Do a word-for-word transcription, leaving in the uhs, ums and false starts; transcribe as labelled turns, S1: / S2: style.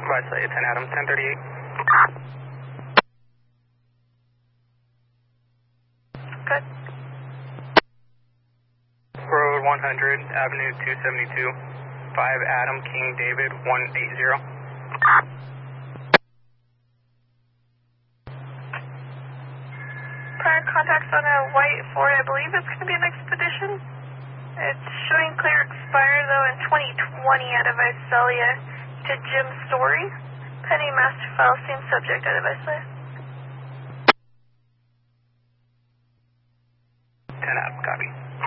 S1: Visalia ten Adam, ten thirty-eight.
S2: Good.
S1: Road one hundred, Avenue two seventy-two, five Adam, King David, one eighty.
S2: Prior contacts on a white Ford, I believe it's going to be an Expedition. It's showing clear expired though in twenty twenty out of Visalia to Jim Story. Pending master file, same subject out of Visalia.
S1: ten Adam, copy.